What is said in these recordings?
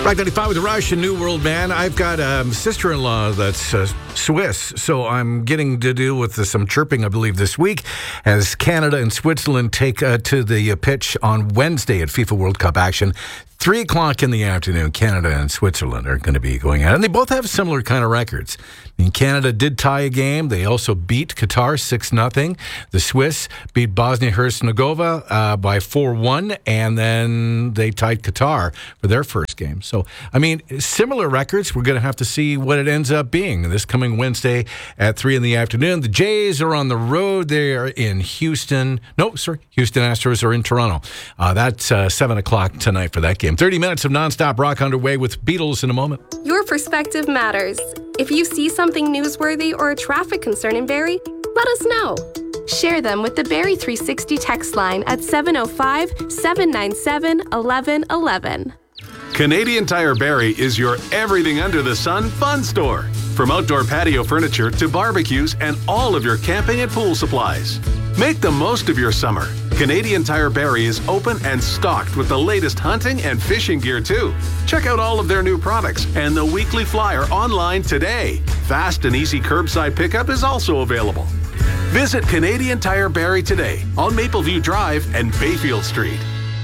Rock 95 with Rush and New World Man. I've got a sister-in-law that's Swiss, so I'm getting to deal with some chirping, I believe, this week as Canada and Switzerland take to the pitch on Wednesday at FIFA World Cup action. 3 o'clock in the afternoon, Canada and Switzerland are going to be going at it. And they both have similar kind of records. I mean, Canada did tie a game. They also beat Qatar 6-0. The Swiss beat Bosnia-Herzegovina by 4-1, and then they tied Qatar for their first game. So, I mean, similar records. We're going to have to see what it ends up being this coming Wednesday at 3 in the afternoon. The Jays are on the road. They are in Houston. Houston Astros are in Toronto. That's 7 o'clock tonight for that game. 30 minutes of nonstop rock underway with Beatles in a moment. Your perspective matters. If you see something newsworthy or a traffic concern in Barrie, let us know. Share them with the Barrie 360 text line at 705-797-1111. Canadian Tire Barrie is your everything under the sun fun store. From outdoor patio furniture to barbecues and all of your camping and pool supplies. Make the most of your summer. Canadian Tire Barrie is open and stocked with the latest hunting and fishing gear too. Check out all of their new products and the weekly flyer online today. Fast and easy curbside pickup is also available. Visit Canadian Tire Barrie today on Mapleview Drive and Bayfield Street.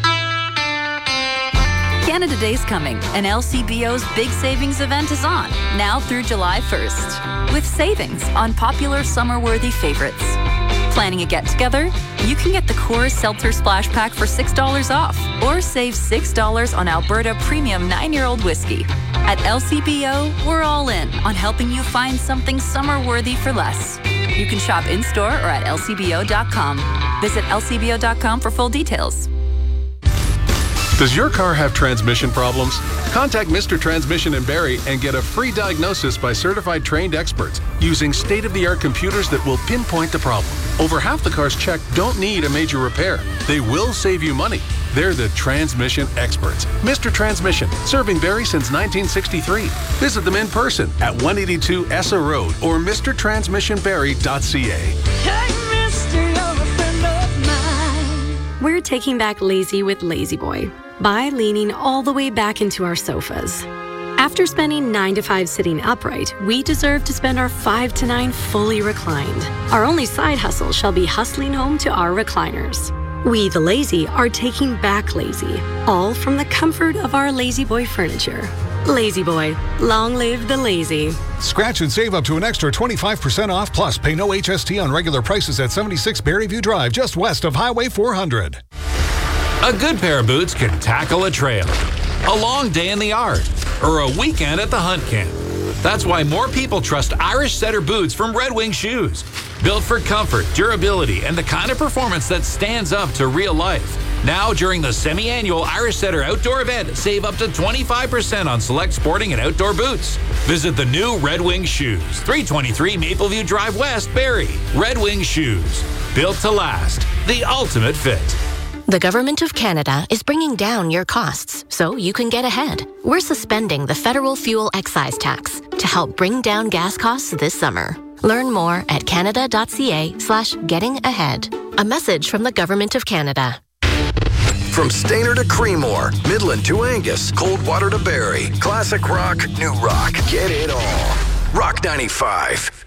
Canada Day's coming, and LCBO's big savings event is on, now through July 1st, with savings on popular summer-worthy favorites. Planning a get-together? You can get the Coors Seltzer Splash Pack for $6 off, or save $6 on Alberta Premium 9-year-old whiskey. At LCBO, we're all in on helping you find something summer-worthy for less. You can shop in-store or at lcbo.com. Visit lcbo.com for full details. Does your car have transmission problems? Contact Mr. Transmission in Barrie and get a free diagnosis by certified trained experts using state-of-the-art computers that will pinpoint the problem. Over half the cars checked don't need a major repair. They will save you money. They're the transmission experts. Mr. Transmission, serving Barrie since 1963. Visit them in person at 182 Essa Road or mrtransmissionbarrie.ca. Hey, mister, you're a friend of mine. We're taking back lazy with Lazy Boy by leaning all the way back into our sofas. After spending 9 to 5 sitting upright, we deserve to spend our 5 to 9 fully reclined. Our only side hustle shall be hustling home to our recliners. We, the lazy, are taking back lazy, all from the comfort of our Lazy Boy furniture. Lazy Boy, long live the lazy. Scratch and save up to an extra 25% off, plus pay no HST on regular prices at 76 Barrieview Drive, just west of Highway 400. A good pair of boots can tackle a trail, a long day in the yard, or a weekend at the hunt camp. That's why more people trust Irish Setter boots from Red Wing Shoes. Built for comfort, durability, and the kind of performance that stands up to real life. Now, during the semi-annual Irish Setter outdoor event, save up to 25% on select sporting and outdoor boots. Visit the new Red Wing Shoes, 323 Mapleview Drive West, Barrie. Red Wing Shoes, built to last, the ultimate fit. The Government of Canada is bringing down your costs so you can get ahead. We're suspending the federal fuel excise tax to help bring down gas costs this summer. Learn more at canada.ca/gettingahead. A message from the Government of Canada. From Stayner to Creemore, Midland to Angus, Coldwater to Barrie, classic rock, new rock, get it all. Rock 95.